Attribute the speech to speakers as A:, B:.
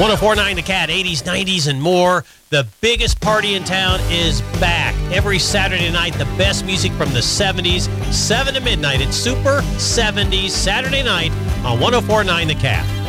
A: 1049 The Cat, 80s, 90s, and more. The biggest party in town is back. Every Saturday night, the best music from the 70s, 7 to midnight. It's Super 70s Saturday night on 1049 The Cat.